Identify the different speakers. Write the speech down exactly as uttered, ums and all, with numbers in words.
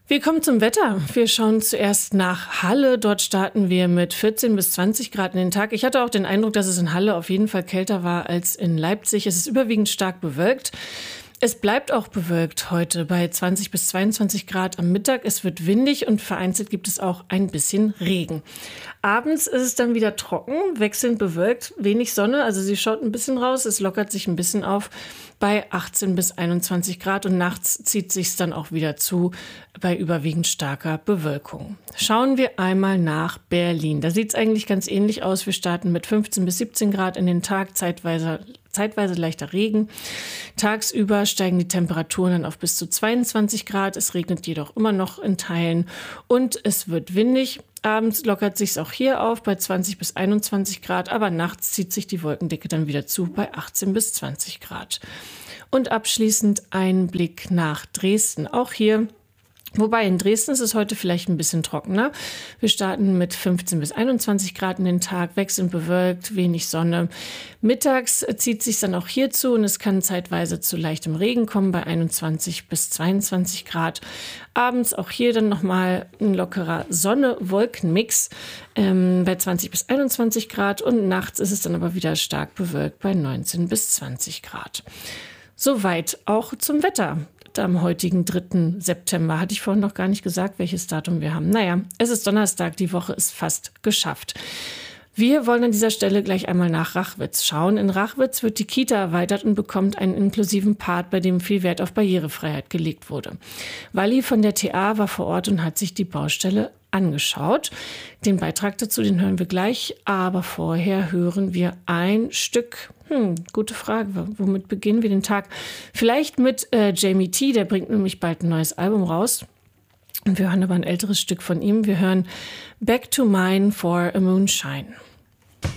Speaker 1: Wir kommen zum Wetter. Wir schauen zuerst nach Halle. Dort starten wir mit vierzehn bis zwanzig Grad in den Tag. Ich hatte auch den Eindruck, dass es in Halle auf jeden Fall kälter war als in Leipzig. Es ist überwiegend stark bewölkt. Es bleibt auch bewölkt heute bei zwanzig bis zweiundzwanzig Grad am Mittag. Es wird windig und vereinzelt gibt es auch ein bisschen Regen. Abends ist es dann wieder trocken, wechselnd bewölkt, wenig Sonne. Also sie schaut ein bisschen raus, es lockert sich ein bisschen auf bei achtzehn bis einundzwanzig Grad und nachts zieht sich es dann auch wieder zu bei überwiegend starker Bewölkung. Schauen wir einmal nach Berlin. Da sieht es eigentlich ganz ähnlich aus. Wir starten mit fünfzehn bis siebzehn Grad in den Tag, zeitweise Zeitweise leichter Regen. Tagsüber steigen die Temperaturen dann auf bis zu zweiundzwanzig Grad. Es regnet jedoch immer noch in Teilen und es wird windig. Abends lockert sich es auch hier auf bei zwanzig bis einundzwanzig Grad, aber nachts zieht sich die Wolkendecke dann wieder zu bei achtzehn bis zwanzig Grad. Und abschließend ein Blick nach Dresden. Auch hier Wobei in Dresden ist es heute vielleicht ein bisschen trockener. Wir starten mit fünfzehn bis einundzwanzig Grad in den Tag, wechselnd bewölkt, wenig Sonne. Mittags zieht sich dann auch hier zu und es kann zeitweise zu leichtem Regen kommen bei einundzwanzig bis zweiundzwanzig Grad. Abends auch hier dann nochmal ein lockerer Sonne-Wolken-Mix ähm, bei zwanzig bis einundzwanzig Grad und nachts ist es dann aber wieder stark bewölkt bei neunzehn bis zwanzig Grad. Soweit auch zum Wetter. Am heutigen dritten September. Hatte ich vorhin noch gar nicht gesagt, welches Datum wir haben. Naja, es ist Donnerstag, die Woche ist fast geschafft. Wir wollen an dieser Stelle gleich einmal nach Rachwitz schauen. In Rachwitz wird die Kita erweitert und bekommt einen inklusiven Part, bei dem viel Wert auf Barrierefreiheit gelegt wurde. Walli von der T A war vor Ort und hat sich die Baustelle angeschaut. Den Beitrag dazu, den hören wir gleich, aber vorher hören wir ein Stück. Hm, gute Frage. Womit beginnen wir den Tag? Vielleicht mit äh, Jamie T, der bringt nämlich bald ein neues Album raus. Und wir hören aber ein älteres Stück von ihm. Wir hören Back to Mine for a Moonshine.